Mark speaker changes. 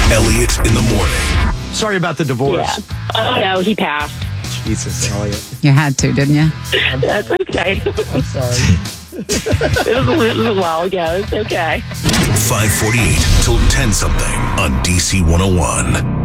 Speaker 1: Elliot in the morning.
Speaker 2: Sorry about the divorce.
Speaker 3: Yeah. Oh, no, he passed.
Speaker 2: Jesus, Elliot.
Speaker 4: You had to, didn't you?
Speaker 3: That's okay.
Speaker 2: I'm sorry.
Speaker 3: It was a while ago. It's okay.
Speaker 1: 548 till 10 something on DC 101.